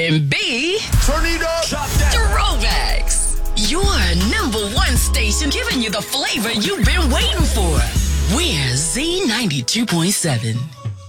and B, turn it up. Throwbacks. Your #1 station giving you the flavor you've been waiting for. We're Z92.7.